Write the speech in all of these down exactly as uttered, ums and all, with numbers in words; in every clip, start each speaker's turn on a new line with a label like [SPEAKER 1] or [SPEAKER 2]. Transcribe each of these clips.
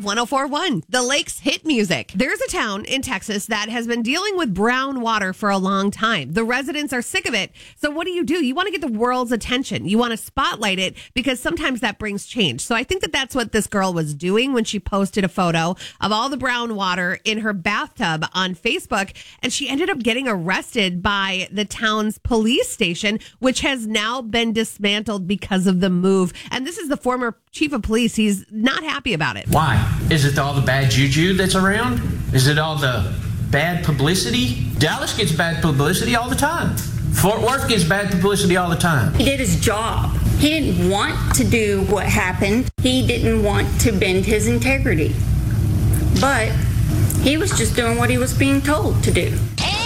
[SPEAKER 1] Wave one oh four point one, the Lakes hit music. There's a town in Texas that has been dealing with brown water for a long time. The residents are sick of it. So what do you do? You want to get the world's attention. You want to spotlight it because sometimes that brings change. So I think that that's what this girl was doing when she posted a photo of all the brown water in her bathtub on Facebook. And she ended up getting arrested by the town's police station, which has now been dismantled because of the move. And this is the former chief of police. He's not happy about it.
[SPEAKER 2] Why? Is it all the bad juju that's around? Is it all the bad publicity? Dallas gets bad publicity all the time. Fort Worth gets bad publicity all the time.
[SPEAKER 3] He did his job. He didn't want to do what happened. He didn't want to bend his integrity. But he was just doing what he was being told to do.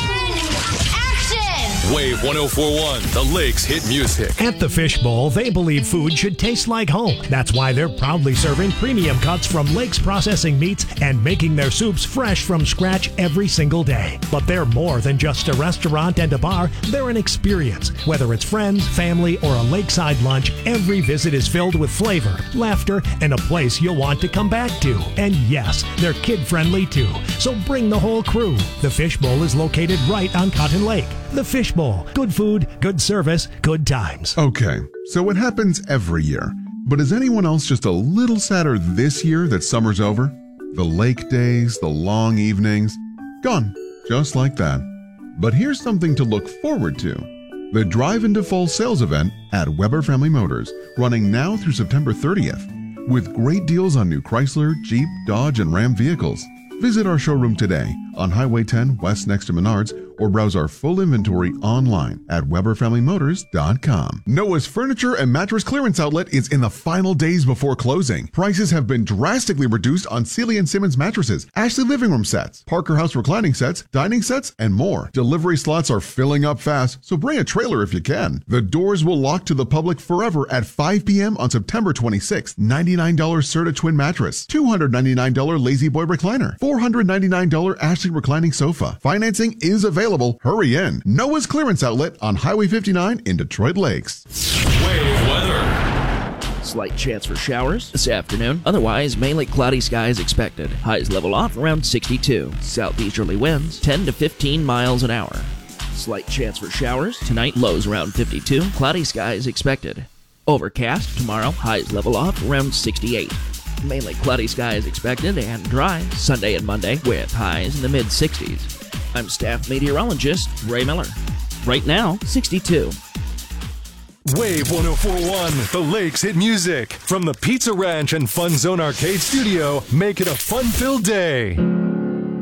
[SPEAKER 4] Wave one oh four point one, the Lakes hit music.
[SPEAKER 5] At the Fishbowl, they believe food should taste like home. That's why they're proudly serving premium cuts from Lakes Processing Meats and making their soups fresh from scratch every single day. But they're more than just a restaurant and a bar. They're an experience. Whether it's friends, family, or a lakeside lunch, every visit is filled with flavor, laughter, and a place you'll want to come back to. And yes, they're kid-friendly too. So bring the whole crew. The Fishbowl is located right on Cotton Lake. The Fishbowl. Good food, good service, good times.
[SPEAKER 6] Okay, so it happens every year. But is anyone else just a little sadder this year that summer's over? The lake days, the long evenings, gone, just like that. But here's something to look forward to. The Drive into Fall sales event at Weber Family Motors, running now through September thirtieth, with great deals on new Chrysler, Jeep, Dodge, and Ram vehicles. Visit our showroom today on Highway ten West next to Menards, or browse our full inventory online at Weber Family Motors dot com. Noah's Furniture and Mattress Clearance Outlet is in the final days before closing. Prices have been drastically reduced on Sealy and Simmons mattresses, Ashley living room sets, Parker House reclining sets, dining sets, and more. Delivery slots are filling up fast, so bring a trailer if you can. The doors will lock to the public forever at five p.m. on September twenty-sixth. ninety-nine dollars Serta Twin Mattress, two hundred ninety-nine dollars Lazy Boy Recliner, four hundred ninety-nine dollars Ashley Reclining Sofa. Financing is available. Hurry in. Noah's Clearance Outlet on Highway fifty-nine in Detroit Lakes.
[SPEAKER 4] Wave weather.
[SPEAKER 7] Slight chance for showers this afternoon. Otherwise, mainly cloudy skies expected. Highs level off around sixty-two. Southeasterly winds ten to fifteen miles an hour. Slight chance for showers tonight. Lows around fifty-two. Cloudy skies expected. Overcast tomorrow. Highs level off around sixty-eight. Mainly cloudy skies expected and dry Sunday and Monday with highs in the mid sixties. I'm staff meteorologist Ray Miller. Right now, sixty-two.
[SPEAKER 4] Wave one oh four point one, the Lakes hit music. From the Pizza Ranch and Fun Zone Arcade Studio, make it a fun-filled day.